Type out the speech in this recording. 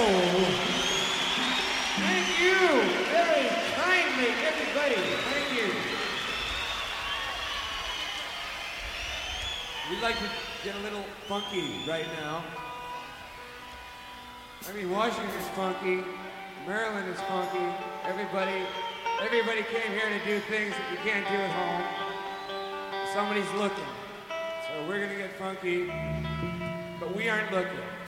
Thank you very kindly, everybody. Thank you. We'd like to get a little funky right now. I mean, Washington's funky, Maryland is funky. Everybody came here to do things that you can't do at home. Somebody's looking. So we're gonna get funky, but we aren't looking.